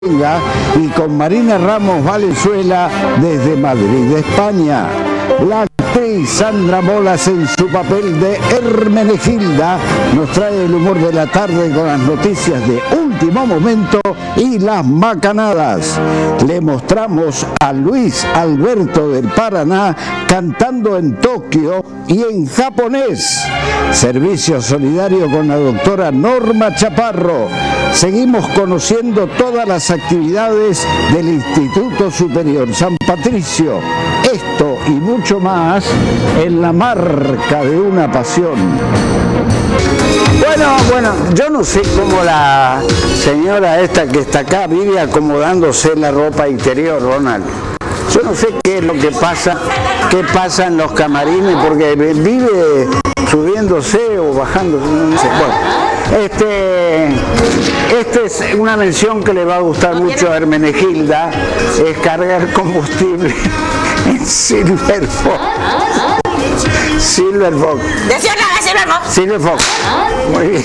y con Marina Ramos Valenzuela desde Madrid, España. La actriz Sandra Molas, en su papel de Hermenegilda, nos trae el humor de la tarde con las noticias de último momento y las macanadas. Le mostramos a Luis Alberto del Paraná cantando en Tokio y en japonés. Servicio solidario con la doctora Norma Chaparro. Seguimos conociendo todas las actividades del Instituto Superior San Patricio. Esto y mucho más en La Marca de una Pasión. Bueno, yo no sé cómo la señora esta que está acá vive acomodándose la ropa interior, Ronald. Yo no sé qué es lo que pasa, qué pasa en los camarines, porque vive subiéndose o bajándose, no sé. Bueno, esta es una mención que le va a gustar mucho a Hermenegilda, es cargar combustible en Silver Fox. Silver Fox. Decía otra vez Silver Fox. Silver Fox. Muy bien.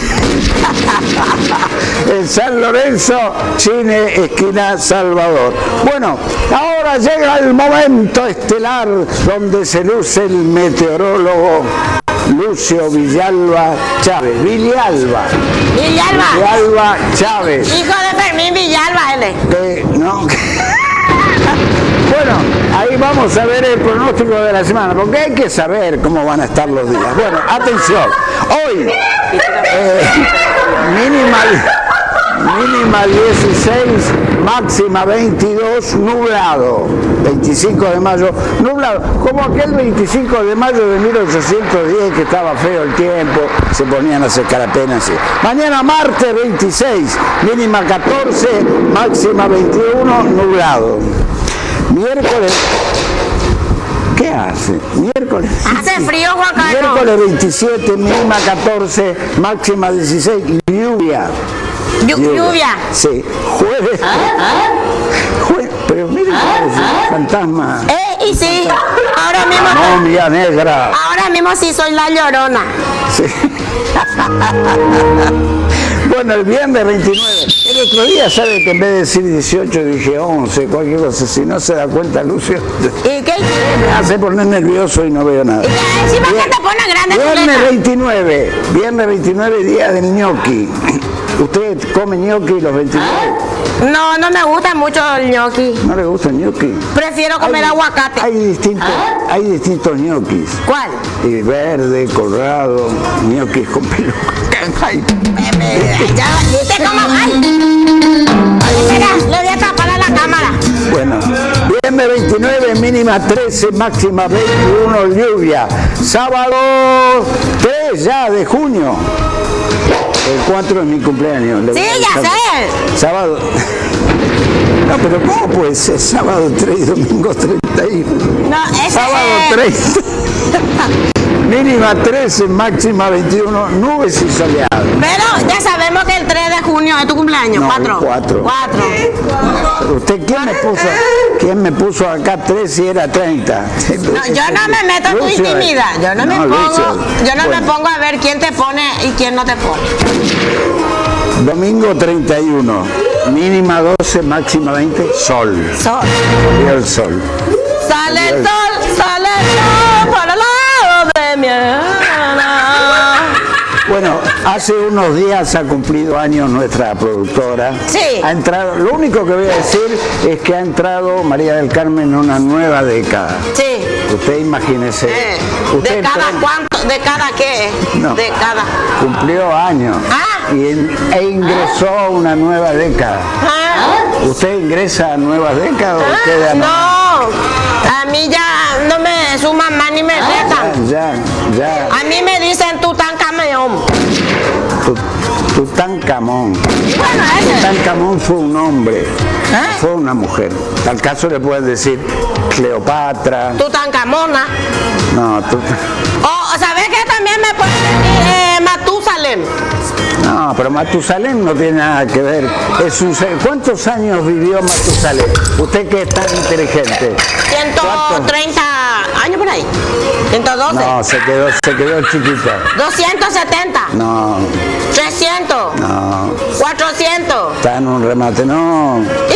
En San Lorenzo, Chine, esquina Salvador. Bueno, ahora llega el momento estelar donde se luce el meteorólogo Lucio Villalba Chávez. Villalba Chávez. Hijo de Fermín Villalba, él. No. Bueno, ahí vamos a ver el pronóstico de la semana, porque hay que saber cómo van a estar los días. Bueno, atención, hoy mínima 16, máxima 22, nublado. 25 de mayo, nublado, como aquel 25 de mayo de 1810 que estaba feo el tiempo, se ponían a secar apenas. Mañana martes 26, mínima 14, máxima 21, nublado. Miércoles, ¿qué hace? Miércoles. Hace frío, Juan Carlos. Miércoles 27, mínima 14, máxima 16, lluvia. Lluvia. Sí. Jueves. Pero miren fantasma. Y sí, ahora mismo. Momia negra. Ahora mismo sí soy la Llorona. Sí. Bueno, el viernes 29. El otro día, ¿sabe que en vez de decir 18 dije 11, cualquier cosa? Si no se da cuenta, Lucio. ¿Y qué? Me hace poner nervioso y no veo nada. ¿Y qué? Encima que te pone grande. Viernes 29, día del ñoqui. ¿Usted come ñoqui los 29? No, no me gusta mucho el ñoqui. ¿No le gusta el ñoqui? Prefiero comer aguacate. Hay distintos ñoquis. ¿Cuál? Y verde, colorado, ñoquis con peluca. Ay. Ya, ¿viste cómo? Ay. Mira, le voy a tapar a la cámara. Bueno, viernes 29, mínima 13, máxima 21, lluvia. Sábado 3 ya de junio. El 4 es mi cumpleaños. Sí, ya sé. Sábado. No, pero ¿cómo puede ser? Sábado 3 y domingo 31. No, Sábado 30. Mínima 13, máxima 21, nubes y soleado. Pero ya sabemos que el 3 de junio es tu cumpleaños. No, 4. 4. ¿Usted quién me puso acá 3 y era 30? No, yo no me meto en tu intimidad. Yo no me pongo a ver quién te pone y quién no te pone. Domingo 31, mínima 12, máxima 20, sol. Y el sol. Sale el sol para el lado de mi hermana. Bueno, hace unos días ha cumplido años nuestra productora. Sí. Ha entrado, lo único que voy a decir es que ha entrado María del Carmen en una nueva década. Sí. Usted imagínese. ¿De cada cuánto? ¿De cada qué? No. De cada. Cumplió años. E ingresó a una nueva década. ¿Usted ingresa a nuevas décadas o queda? No, a mí ya no me suman más ni me restan. Ya. A mí me dicen Tutankamón. Tutankamón. Bueno, Tutankamón fue un hombre, fue una mujer. Al caso le pueden decir Cleopatra. Tutankamona. No, ¿sabes qué también me pueden decir? Matusalem. No, pero Matusalén no tiene nada que ver. ¿Cuántos años vivió Matusalén? Usted que es tan inteligente. 130 años por ahí. 112. No, se quedó chiquito. 270. No. 300. No. 400. Está en un remate, no.